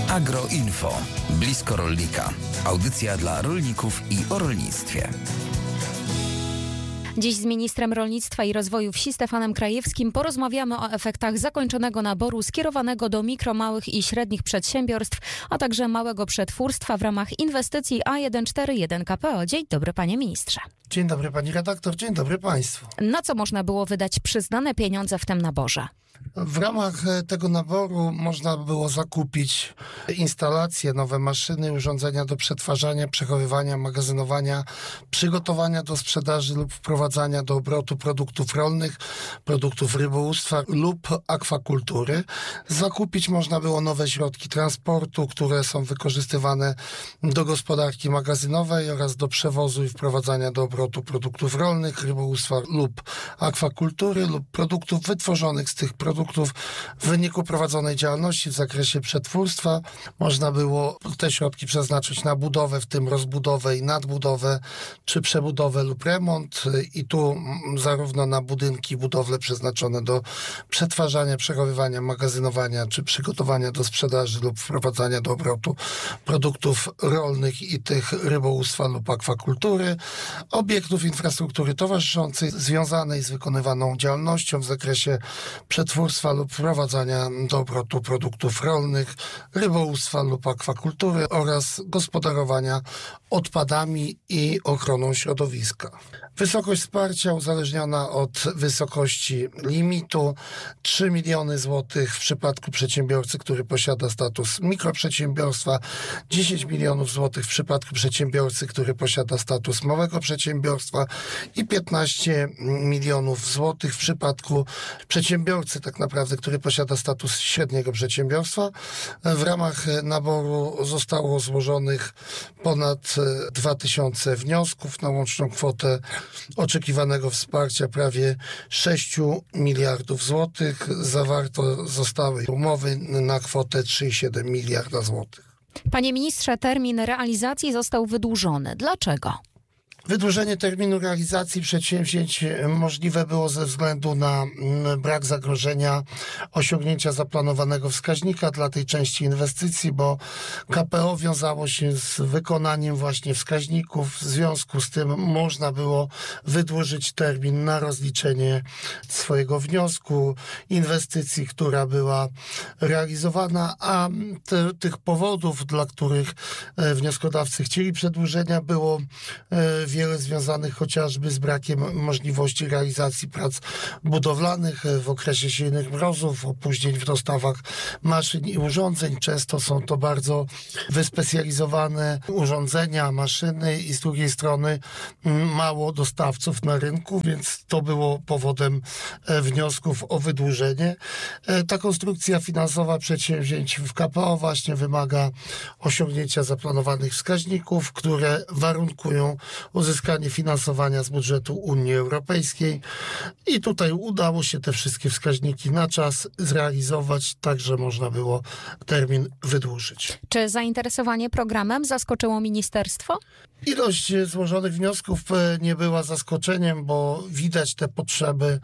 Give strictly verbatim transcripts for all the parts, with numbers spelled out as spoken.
Agroinfo. Blisko rolnika. Audycja dla rolników i o rolnictwie. Dziś z ministrem rolnictwa i rozwoju wsi Stefanem Krajewskim porozmawiamy o efektach zakończonego naboru skierowanego do mikro, małych i średnich przedsiębiorstw, a także małego przetwórstwa w ramach inwestycji A sto czterdzieści jeden K P O. Dzień dobry, panie ministrze. Dzień dobry, pani redaktor, dzień dobry państwu. Na co można było wydać przyznane pieniądze w tym naborze? W ramach tego naboru można było zakupić instalacje, nowe maszyny, urządzenia do przetwarzania, przechowywania, magazynowania, przygotowania do sprzedaży lub wprowadzania do obrotu produktów rolnych, produktów rybołówstwa lub akwakultury. Zakupić można było nowe środki transportu, które są wykorzystywane do gospodarki magazynowej oraz do przewozu i wprowadzania do obrotu produktów rolnych, rybołówstwa lub akwakultury lub produktów wytworzonych z tych produktów w wyniku prowadzonej działalności w zakresie przetwórstwa. Można było te środki przeznaczyć na budowę, w tym rozbudowę i nadbudowę, czy przebudowę lub remont i tu zarówno na budynki, budowle przeznaczone do przetwarzania, przechowywania, magazynowania, czy przygotowania do sprzedaży lub wprowadzania do obrotu produktów rolnych i tych rybołówstwa lub akwakultury, obiektów infrastruktury towarzyszącej związanej z wykonywaną działalnością w zakresie przetwórstwa lub wprowadzania do obrotu produktów rolnych, rybołówstwa lub akwakultury oraz gospodarowania odpadami i ochroną środowiska. Wysokość wsparcia uzależniona od wysokości limitu: trzy miliony złotych w przypadku przedsiębiorcy, który posiada status mikroprzedsiębiorstwa, dziesięć milionów złotych w przypadku przedsiębiorcy, który posiada status małego przedsiębiorstwa i piętnaście milionów złotych w przypadku przedsiębiorcy, tak naprawdę, który posiada status średniego przedsiębiorstwa. W ramach naboru zostało złożonych ponad dwa tysiące wniosków na łączną kwotę oczekiwanego wsparcia prawie sześć miliardów złotych. Zawarto zostały umowy na kwotę trzy przecinek siedem miliarda złotych. Panie ministrze, termin realizacji został wydłużony. Dlaczego? Wydłużenie terminu realizacji przedsięwzięć możliwe było ze względu na brak zagrożenia osiągnięcia zaplanowanego wskaźnika dla tej części inwestycji, bo K P O wiązało się z wykonaniem właśnie wskaźników. W związku z tym można było wydłużyć termin na rozliczenie swojego wniosku, inwestycji, która była realizowana, a te, tych powodów, dla których wnioskodawcy chcieli przedłużenia, było wiele wiele związanych chociażby z brakiem możliwości realizacji prac budowlanych w okresie silnych mrozów, opóźnień w dostawach maszyn i urządzeń. Często są to bardzo wyspecjalizowane urządzenia, maszyny i z drugiej strony mało dostawców na rynku, więc to było powodem wniosków o wydłużenie. Ta konstrukcja finansowa przedsięwzięć w K P O właśnie wymaga osiągnięcia zaplanowanych wskaźników, które warunkują uzyskanie finansowania z budżetu Unii Europejskiej i tutaj udało się te wszystkie wskaźniki na czas zrealizować, tak że można było termin wydłużyć. Czy zainteresowanie programem zaskoczyło ministerstwo? Ilość złożonych wniosków nie była zaskoczeniem, bo widać te potrzeby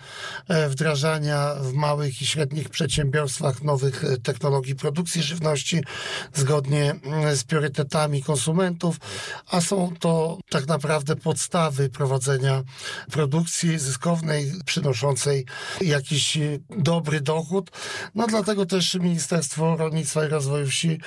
wdrażania w małych i średnich przedsiębiorstwach nowych technologii produkcji żywności zgodnie z priorytetami konsumentów, a są to tak naprawdę podstawy prowadzenia produkcji zyskownej, przynoszącej jakiś dobry dochód. No dlatego też Ministerstwo Rolnictwa i Rozwoju Wsi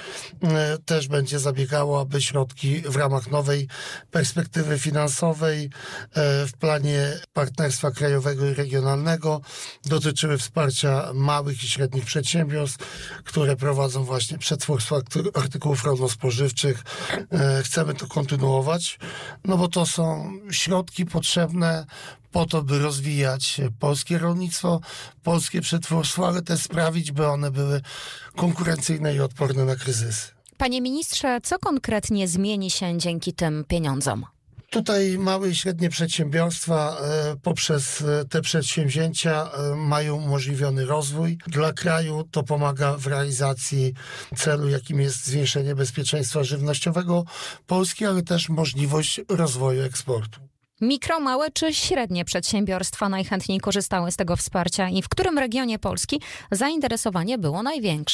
też będzie zabiegało, aby środki w ramach nowej perspektywy finansowej w planie partnerstwa krajowego i regionalnego dotyczyły wsparcia małych i średnich przedsiębiorstw, które prowadzą właśnie przetwórstwo artykułów rolno-spożywczych. Chcemy to kontynuować, no bo to są środki potrzebne po to, by rozwijać polskie rolnictwo, polskie przetwórstwo, ale też sprawić, by one były konkurencyjne i odporne na kryzysy. Panie ministrze, co konkretnie zmieni się dzięki tym pieniądzom? Tutaj małe i średnie przedsiębiorstwa e, poprzez te przedsięwzięcia e, mają umożliwiony rozwój. Dla kraju to pomaga w realizacji celu, jakim jest zwiększenie bezpieczeństwa żywnościowego Polski, ale też możliwość rozwoju eksportu. Mikro, małe czy średnie przedsiębiorstwa najchętniej korzystały z tego wsparcia i w którym regionie Polski zainteresowanie było największe?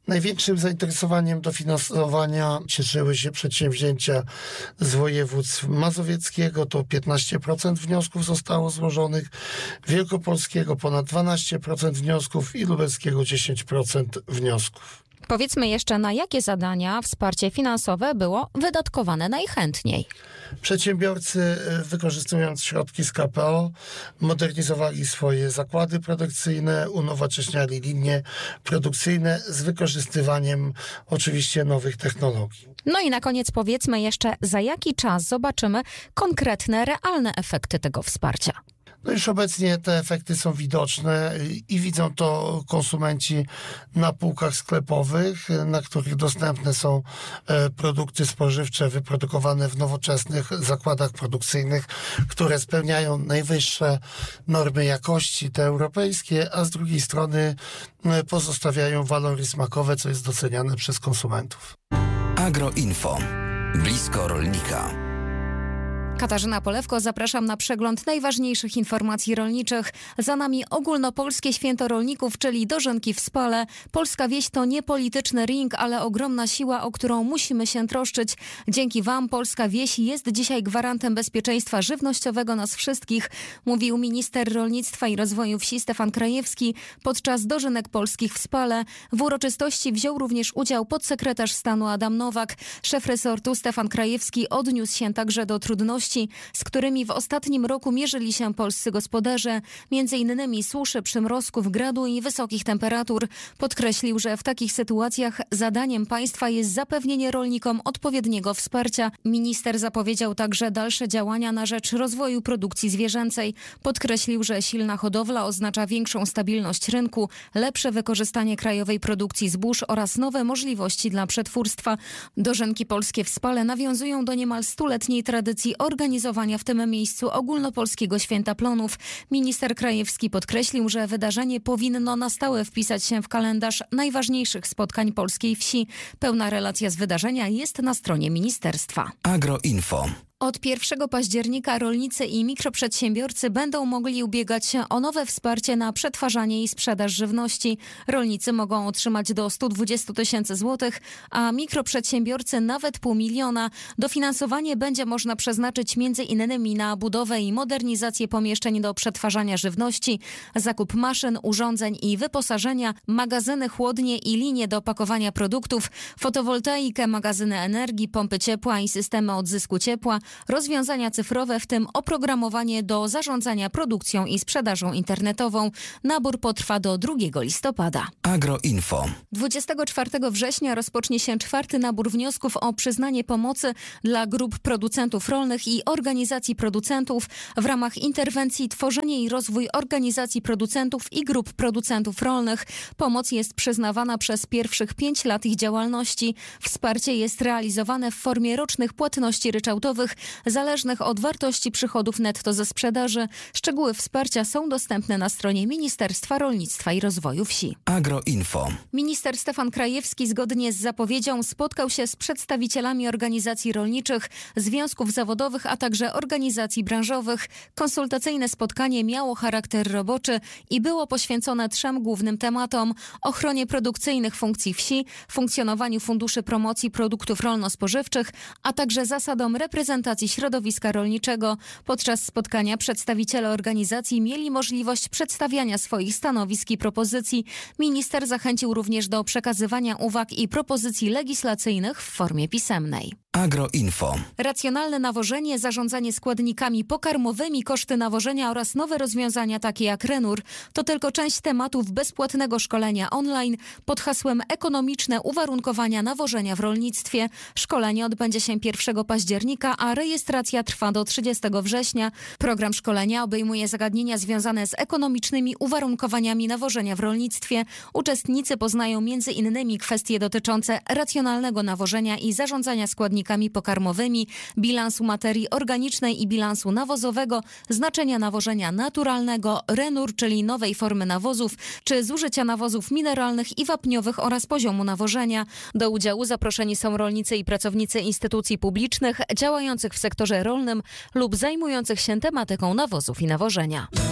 Największym zainteresowaniem dofinansowania cieszyły się przedsięwzięcia z województw mazowieckiego, to piętnaście procent wniosków zostało złożonych, wielkopolskiego ponad dwanaście procent wniosków i lubelskiego dziesięć procent wniosków. Powiedzmy jeszcze, na jakie zadania wsparcie finansowe było wydatkowane najchętniej. Przedsiębiorcy, wykorzystując środki z K P O, modernizowali swoje zakłady produkcyjne, unowocześniali linie produkcyjne z wykorzystywaniem oczywiście nowych technologii. No i na koniec powiedzmy jeszcze, za jaki czas zobaczymy konkretne, realne efekty tego wsparcia. No już obecnie te efekty są widoczne i widzą to konsumenci na półkach sklepowych, na których dostępne są produkty spożywcze wyprodukowane w nowoczesnych zakładach produkcyjnych, które spełniają najwyższe normy jakości, te europejskie, a z drugiej strony pozostawiają walory smakowe, co jest doceniane przez konsumentów. Agroinfo. Blisko rolnika. Katarzyna Polewko, zapraszam na przegląd najważniejszych informacji rolniczych. Za nami ogólnopolskie święto rolników, czyli dożynki w Spale. Polska wieś to nie polityczny ring, ale ogromna siła, o którą musimy się troszczyć. Dzięki Wam polska wieś jest dzisiaj gwarantem bezpieczeństwa żywnościowego nas wszystkich, mówił minister rolnictwa i rozwoju wsi Stefan Krajewski podczas dożynek polskich w Spale. W uroczystości wziął również udział podsekretarz stanu Adam Nowak. Szef resortu Stefan Krajewski odniósł się także do trudności, z którymi w ostatnim roku mierzyli się polscy gospodarze, między innymi suszy, przymrozków, gradu i wysokich temperatur. Podkreślił, że w takich sytuacjach zadaniem państwa jest zapewnienie rolnikom odpowiedniego wsparcia. Minister zapowiedział także dalsze działania na rzecz rozwoju produkcji zwierzęcej. Podkreślił, że silna hodowla oznacza większą stabilność rynku, lepsze wykorzystanie krajowej produkcji zbóż oraz nowe możliwości dla przetwórstwa. Dożynki polskie w Spale nawiązują do niemal stuletniej tradycji organizacji organizowania w tym miejscu ogólnopolskiego Święta Plonów. Minister Krajewski podkreślił, że wydarzenie powinno na stałe wpisać się w kalendarz najważniejszych spotkań polskiej wsi. Pełna relacja z wydarzenia jest na stronie ministerstwa. Agroinfo. Od pierwszego października rolnicy i mikroprzedsiębiorcy będą mogli ubiegać się o nowe wsparcie na przetwarzanie i sprzedaż żywności. Rolnicy mogą otrzymać do stu dwudziestu tysięcy złotych, a mikroprzedsiębiorcy nawet pół miliona. Dofinansowanie będzie można przeznaczyć między innymi na budowę i modernizację pomieszczeń do przetwarzania żywności, zakup maszyn, urządzeń i wyposażenia, magazyny, chłodnie i linie do pakowania produktów, fotowoltaikę, magazyny energii, pompy ciepła i systemy odzysku ciepła, rozwiązania cyfrowe, w tym oprogramowanie do zarządzania produkcją i sprzedażą internetową. Nabór potrwa do drugiego listopada. Agroinfo. dwudziestego czwartego września rozpocznie się czwarty nabór wniosków o przyznanie pomocy dla grup producentów rolnych i organizacji producentów w ramach interwencji Tworzenie i rozwój organizacji producentów i grup producentów rolnych. Pomoc jest przyznawana przez pierwszych pięć lat ich działalności. Wsparcie jest realizowane w formie rocznych płatności ryczałtowych zależnych od wartości przychodów netto ze sprzedaży. Szczegóły wsparcia są dostępne na stronie Ministerstwa Rolnictwa i Rozwoju Wsi. Agroinfo. Minister Stefan Krajewski zgodnie z zapowiedzią spotkał się z przedstawicielami organizacji rolniczych, związków zawodowych, a także organizacji branżowych. Konsultacyjne spotkanie miało charakter roboczy i było poświęcone trzem głównym tematom: ochronie produkcyjnych funkcji wsi, funkcjonowaniu funduszy promocji produktów rolno-spożywczych, a także zasadom reprezentacji środowiska rolniczego. Podczas spotkania przedstawiciele organizacji mieli możliwość przedstawiania swoich stanowisk i propozycji. Minister zachęcił również do przekazywania uwag i propozycji legislacyjnych w formie pisemnej. Agroinfo. Racjonalne nawożenie, zarządzanie składnikami pokarmowymi, koszty nawożenia oraz nowe rozwiązania takie jak Renur to tylko część tematów bezpłatnego szkolenia online pod hasłem Ekonomiczne uwarunkowania nawożenia w rolnictwie. Szkolenie odbędzie się pierwszego października, a rejestracja trwa do trzydziestego września. Program szkolenia obejmuje zagadnienia związane z ekonomicznymi uwarunkowaniami nawożenia w rolnictwie. Uczestnicy poznają między innymi kwestie dotyczące racjonalnego nawożenia i zarządzania składnikami pokarmowymi, bilansu materii organicznej i bilansu nawozowego, znaczenia nawożenia naturalnego, Renur, czyli nowej formy nawozów, czy zużycia nawozów mineralnych i wapniowych oraz poziomu nawożenia. Do udziału zaproszeni są rolnicy i pracownicy instytucji publicznych działających w sektorze rolnym lub zajmujących się tematyką nawozów i nawożenia.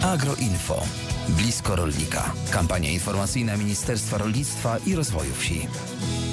Agroinfo. Blisko rolnika. Kampania informacyjna Ministerstwa Rolnictwa i Rozwoju Wsi.